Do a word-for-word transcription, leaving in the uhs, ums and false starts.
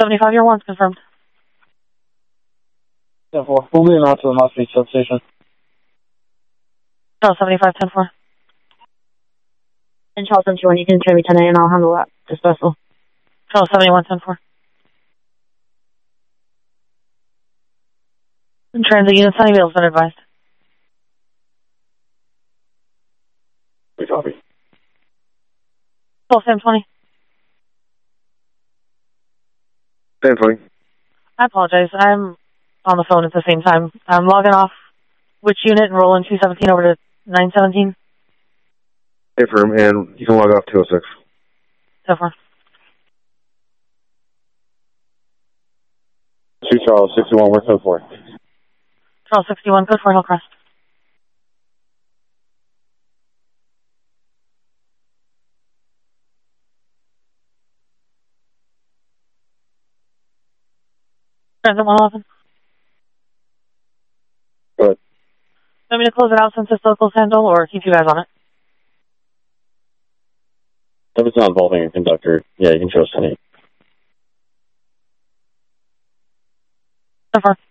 seventy-five, your one's confirmed. ten four, moving out to the Moss Beach substation. Charles seventy-five, ten four. And Charles seventy-one, you can carry ten A and I'll handle that dispersal. Charles seventy-one, ten four. In transit unit, Sunnyvale's been advised. We copy. Charles, Sam twenty. Sam twenty. I apologize. I'm on the phone at the same time. I'm logging off which unit and rolling two seventeen over to nine seventeen. Affirm, and you can log off two oh six. So far. two Charles, sixty-one, where's code four? Charles sixty-one, code for Hillcrest. Transit one eleven. Go ahead. Want me to close it out since it's local handle or keep you guys on it? If it's not involving a conductor, yeah, you can trust any. So far.